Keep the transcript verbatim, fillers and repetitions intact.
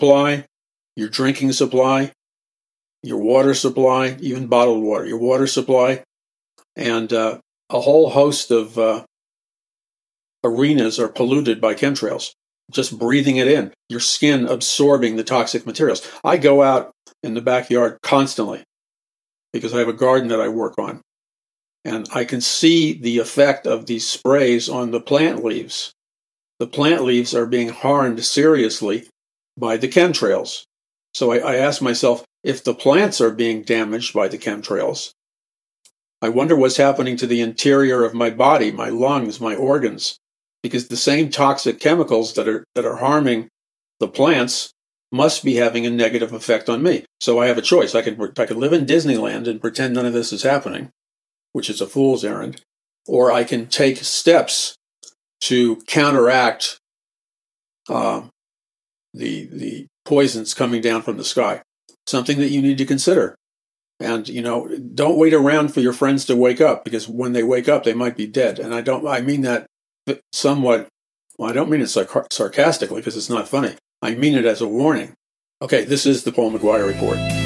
supply, your drinking supply, your water supply, even bottled water, your water supply, and uh, a whole host of uh, arenas are polluted by chemtrails. Just breathing it in, your skin absorbing the toxic materials. I go out in the backyard constantly because I have a garden that I work on, and I can see the effect of these sprays on the plant leaves. The plant leaves are being harmed seriously by the chemtrails. So I, I ask myself, if the plants are being damaged by the chemtrails, I wonder what's happening to the interior of my body, my lungs, my organs, because the same toxic chemicals that are that are harming the plants must be having a negative effect on me. So I have a choice. I could I could live in Disneyland and pretend none of this is happening, which is a fool's errand, or I can take steps to counteract uh, the the poisons coming down from the sky. Something that you need to consider. And, you know, don't wait around for your friends to wake up, because when they wake up, they might be dead. And I don't, I mean that somewhat, well, I don't mean it sarc- sarcastically because it's not funny. I mean it as a warning. Okay, this is the Paul McGuire Report.